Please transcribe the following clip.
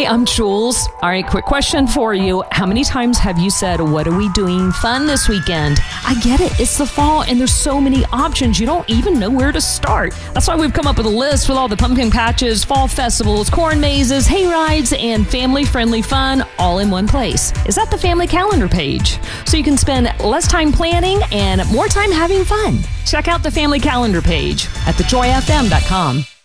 Hi, I'm Jules. All right, quick question for you. How many times have you said, what are we doing fun this weekend? I get it. It's the fall and there's so many options. You don't even know where to start. That's why we've come up with a list with all the pumpkin patches, fall festivals, corn mazes, hay rides, and family-friendly fun all in one place. Is that the family calendar page? So you can spend less time planning and more time having fun. Check out the family calendar page at thejoyfm.com.